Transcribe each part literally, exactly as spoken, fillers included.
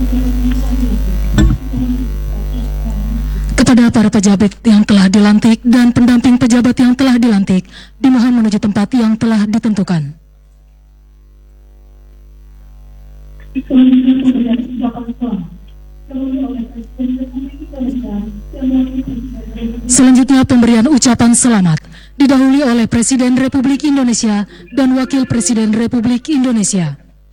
Kepada para pejabat yang telah dilantik dan pendamping pejabat yang telah dilantik, dimohon menuju tempat yang telah ditentukan. Selanjutnya pemberian ucapan selamat didahului oleh Presiden Republik Indonesia dan Wakil Presiden Republik Indonesia.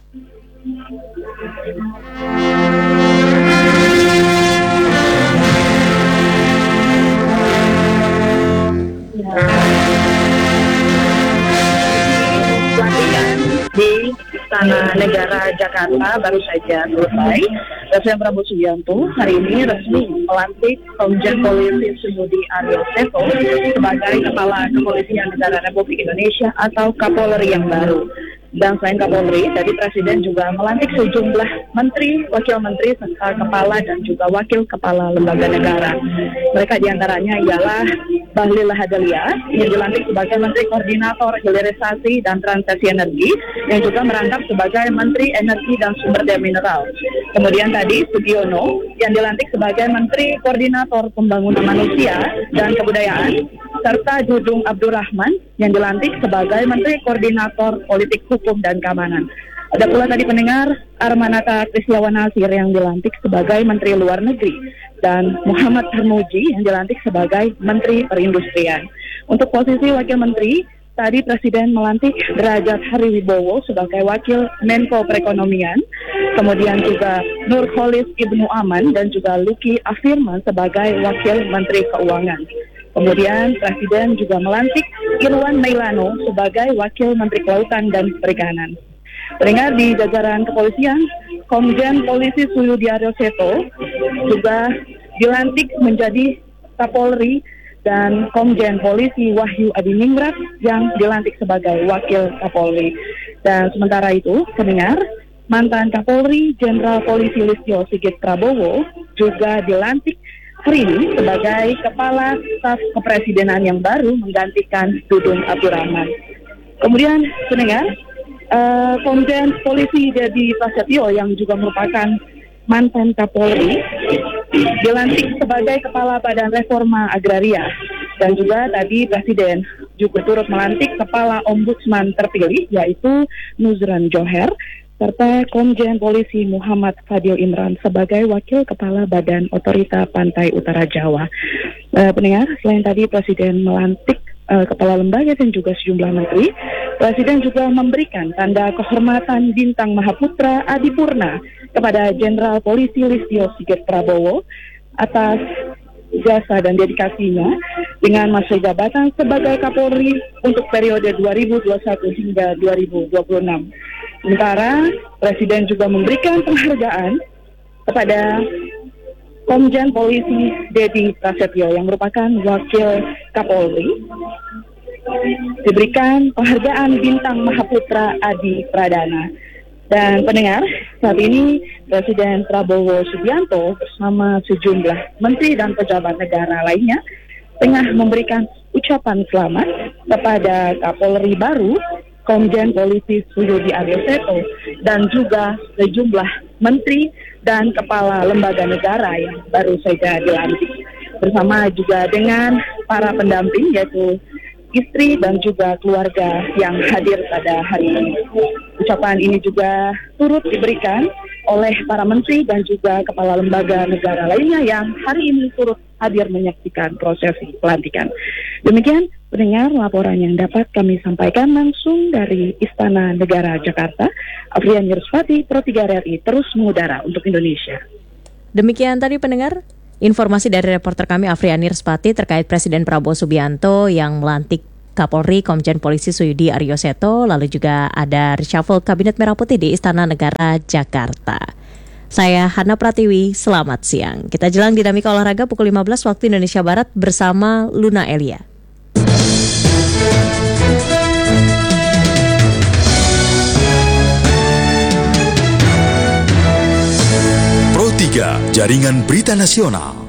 Pelantikan di Istana Negara Jakarta baru saja selesai. Presiden Prabowo Subianto hari ini resmi melantik Komjen Polisi Suyudi Aryo Seto sebagai Kepala Kepolisian Negara Republik Indonesia atau Kapolri yang baru. Dan selain Kapolri, tadi Presiden juga melantik sejumlah menteri, wakil menteri, serta kepala dan juga wakil kepala lembaga negara. Mereka diantaranya ialah Bahlil Lahadalia yang dilantik sebagai Menteri Koordinator Hilirisasi dan Transaksi Energi yang juga merangkap sebagai Menteri Energi dan Sumber Daya Mineral. Kemudian tadi Sugiono yang dilantik sebagai Menteri Koordinator Pembangunan Manusia dan Kebudayaan, serta Dudung Abdurrahman yang dilantik sebagai Menteri Koordinator Politik Hukum dan Keamanan. Ada pula tadi pendengar Armanata Krisyawan Nasir yang dilantik sebagai Menteri Luar Negeri dan Muhammad Tarmuji yang dilantik sebagai Menteri Perindustrian. Untuk posisi Wakil Menteri, tadi Presiden melantik Derajat Hariwibowo sebagai Wakil Menko Perekonomian, kemudian juga Nurholis Ibnu Aman dan juga Luki Afirman sebagai Wakil Menteri Keuangan. Kemudian Presiden juga melantik Irwan Mailano sebagai Wakil Menteri Kelautan dan Perikanan. Pendengar di jajaran kepolisian, Komjen Polisi Suyudi Aryo Seto juga dilantik menjadi Kapolri dan Komjen Polisi Wahyu Adiningrat yang dilantik sebagai Wakil Kapolri. Dan sementara itu, pendengar, mantan Kapolri Jenderal Polisi Listio Sigit Prabowo juga dilantik hari ini sebagai Kepala Staf Kepresidenan yang baru menggantikan Dudung Abdurrahman. Kemudian pendengar, uh, Komjen Polisi Dedi Prasetyo yang juga merupakan mantan Kapolri dilantik sebagai Kepala Badan Reforma Agraria. Dan juga tadi Presiden juga turut melantik Kepala Ombudsman terpilih yaitu Nuzran Joher, serta Komjen Polisi Muhammad Fadil Imran sebagai Wakil Kepala Badan Otorita Pantai Utara Jawa. Uh, pendengar, selain tadi Presiden melantik uh, Kepala Lembaga dan juga sejumlah menteri, Presiden juga memberikan tanda kehormatan Bintang Mahaputra Adipurna kepada Jenderal Polisi Listio Sigit Prabowo atas jasa dan dedikasinya dengan masa jabatan sebagai Kapolri untuk periode dua ribu dua puluh satu hingga dua ribu dua puluh enam. Sementara Presiden juga memberikan penghargaan kepada Komjen Polisi Dedi Prasetyo yang merupakan Wakil Kapolri. Diberikan penghargaan Bintang Mahaputra Adi Pradana. Dan pendengar, saat ini Presiden Prabowo Subianto bersama sejumlah menteri dan pejabat negara lainnya tengah memberikan ucapan selamat kepada Kapolri baru Komjen Polisi Suyudi Aryo Seto dan juga sejumlah menteri dan kepala lembaga negara yang baru saja dilantik, bersama juga dengan para pendamping yaitu istri dan juga keluarga yang hadir pada hari ini. Ucapan ini juga turut diberikan oleh para menteri dan juga kepala lembaga negara lainnya yang hari ini turut hadir menyaksikan prosesi pelantikan. Demikian pendengar laporan yang dapat kami sampaikan langsung dari Istana Negara Jakarta. Afrian Yursfati, Pro tiga R I, terus mengudara untuk Indonesia. Demikian tadi pendengar informasi dari reporter kami Afrian Yursfati terkait Presiden Prabowo Subianto yang melantik Kapolri Komjen Polisi Suyudi Aryo Seto, lalu juga ada reshuffle Kabinet Merah Putih di Istana Negara Jakarta. Saya Hana Pratiwi, selamat siang. Kita jelang dinamika olahraga pukul lima belas waktu Indonesia Barat bersama Luna Elia. Pro tiga, Jaringan Berita Nasional.